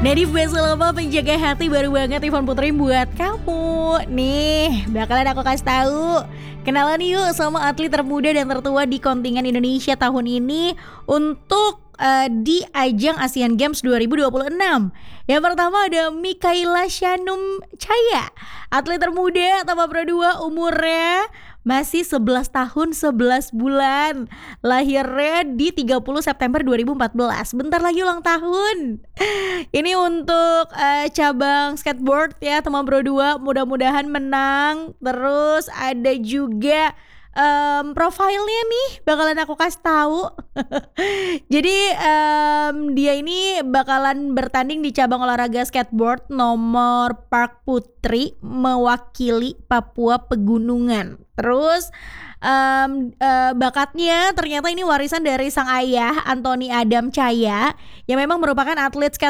Nadif Basalova penjaga hati baru banget Ivan Putri buat kamu. Nih, bakalan aku kasih tahu. Kenalan yuk sama atlet termuda dan tertua di kontingen Indonesia tahun ini untuk di ajang Asian Games 2026. Yang pertama ada Mikaela Shanum Chaya, atlet termuda Tama Pro 2, umurnya masih 11 tahun 11 bulan. Lahirnya di 30 September 2014. Bentar lagi ulang tahun. Ini untuk cabang skateboard ya, Tama Pro 2, mudah-mudahan menang. Terus ada juga profilnya nih bakalan aku kasih tahu. Jadi dia ini bakalan bertanding di cabang olahraga skateboard nomor park putri mewakili Papua Pegunungan. Terus bakatnya ternyata ini warisan dari sang ayah Anthony Adam Chaya yang memang merupakan atlet skateboard